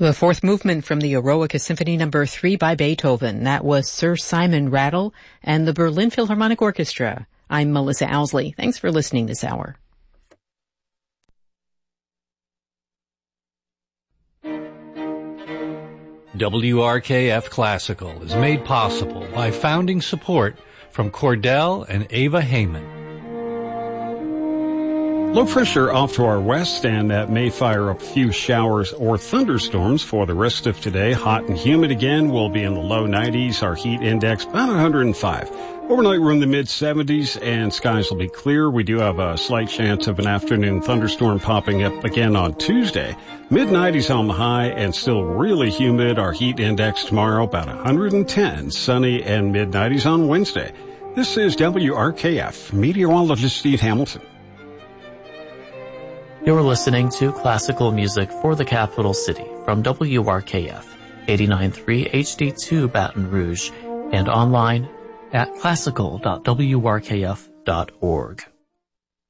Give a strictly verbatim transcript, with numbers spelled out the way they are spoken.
The fourth movement from the Eroica Symphony Number three by Beethoven. That was Sir Simon Rattle and the Berlin Philharmonic Orchestra. I'm Melissa Owsley. Thanks for listening this hour. W R K F Classical is made possible by founding support from Cordell and Ava Heyman. Low pressure off to our west, and that may fire up a few showers or thunderstorms for the rest of today. Hot and humid again. We'll be in the low nineties. Our heat index about one hundred five. Overnight we're in the mid seventies, and skies will be clear. We do have a slight chance of an afternoon thunderstorm popping up again on Tuesday. mid nineties on the high and still really humid. Our heat index tomorrow about one hundred ten. Sunny and mid nineties on Wednesday. This is W R K F. Meteorologist Steve Hamilton. You're listening to classical music for the capital city from W R K F, eighty-nine point three H D two Baton Rouge, and online at classical dot w r k f dot org.